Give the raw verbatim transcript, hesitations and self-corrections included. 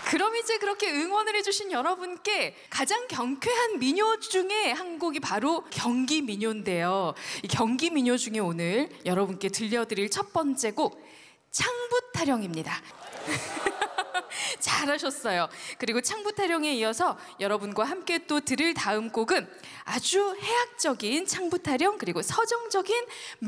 그럼 이제 그렇게 응원을 해주신 여러분께 가장 경쾌한 민요 중에 한 곡이 바로 경기 민요인데요. 이 경기 민요 중에 오늘 여러분께 들려드릴 첫 번째 곡 창부 타령입니다. 잘하셨어요. 그리고 창부 타령에 이어서 여러분과 함께 또 들을 다음 곡은 아주 해학적인 창부 타령 그리고 서정적인